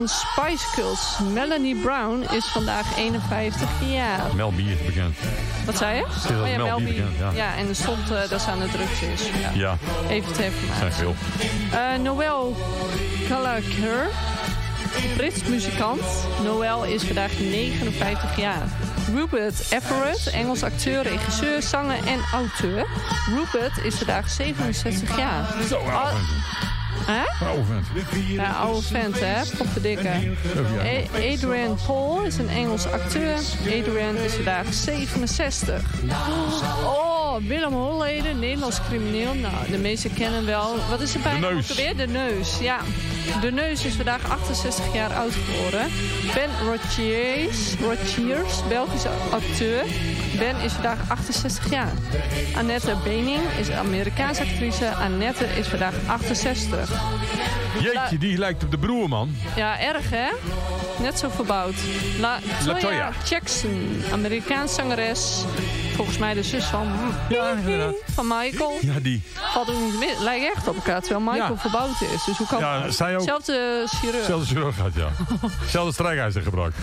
Spice Girls. Melanie Brown is vandaag 51 jaar. Mel B is bekend. Wat zei je? Mel B bekend, ja. Ja, en er stond dat ze aan de drugs is. Ja. Even ter Zijn informatie. veel. Noël Gallagher, Brits muzikant. Noël is vandaag 59 jaar. Rupert Everett, Engels acteur, regisseur, zanger en auteur. Rupert is vandaag 67 jaar. Zo, oude vent. Hè? Oude vent. Ja, oude vent, hè? Poppendikke. Adrian Paul is een Engels acteur. Adrian is vandaag 67. Oh, Willem Holleden, Nederlands crimineel. Nou, de meesten kennen wel. Wat is er bij hem ook weer? De Neus, ja. De Neus is vandaag 68 jaar oud geworden. Ben Rochiers, Belgische acteur. Ben is vandaag 68 jaar. Annette Bening is een Amerikaanse actrice. Annette is vandaag 68. Jeetje, die lijkt op de broer, man. Ja, erg hè? Net zo verbouwd. Latoya Jackson, Amerikaanse zangeres. Volgens mij de zus van, van Michael. Ja, die. Valt ook niet meer. Lijkt echt op elkaar, terwijl Michael verbouwd is. Dus hoe kan ja, zij ook. Zelfde chirurg. Zelfde chirurg had, ja. Zelfde strijkijzer gebruikt.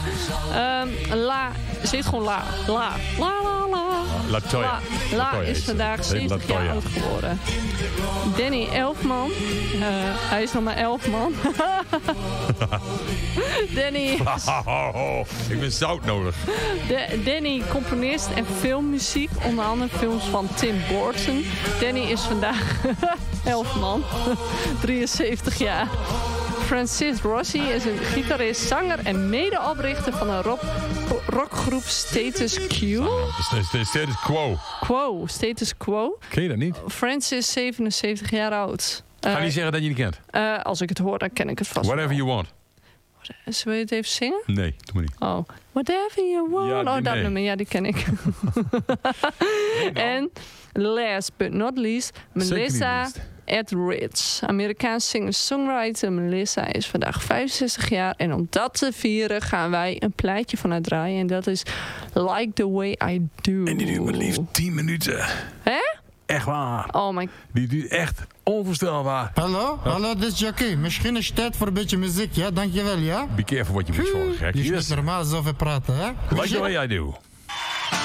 Ze heet gewoon La. Latoya. La is vandaag 70 jaar oud geworden. Danny Elfman. Hij is nog maar 11 man. Danny. Ik ben zout nodig. Danny componist en filmmuziek. Onder andere films van Tim Burton. Danny is vandaag 11 man. 73 jaar. Francis Rossi is een gitarist, zanger en medeoprichter van een rockgroep Status Quo. Status Quo. Status Quo. Ken je dat niet? Francis, 77 jaar oud. Ga niet zeggen dat je niet kent. Als ik het hoor, dan ken ik het vast. Whatever you want. Zullen we het even zingen? Nee, doe maar niet. Oh, whatever you want. Ja, dat nummer, ja, die ken ik. En last but not least, Melissa Etheridge. Amerikaanse singer-songwriter Melissa is vandaag 65 jaar. En om dat te vieren gaan wij een plaatje van haar draaien. En dat is Like the Way I Do. En die duurt maar liefst 10 minuten. Hè? Echt waar. Oh my. Die duurt echt onvoorstelbaar. Hallo, dit is Jackie. Misschien is het tijd voor een beetje muziek, ja? Dankjewel, ja? Be careful wat je moet voor, gek. Je moet normaal zoveel praten, hè? Like the way I do.